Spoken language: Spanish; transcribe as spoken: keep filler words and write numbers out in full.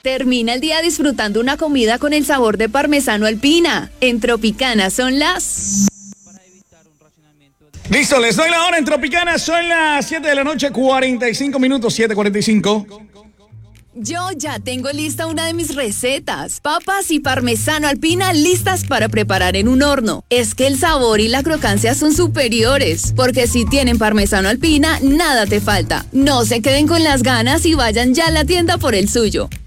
Termina el día disfrutando una comida con el sabor de parmesano alpina. En Tropicana son las... Listo, les doy la hora en Tropicana. Son las siete de la noche, cuarenta y cinco minutos, siete cuarenta y cinco. Yo ya tengo lista una de mis recetas. Papas y parmesano alpina listas para preparar en un horno. Es que el sabor y la crocancia son superiores, porque si tienen parmesano alpina, nada te falta. No se queden con las ganas y vayan ya a la tienda por el suyo.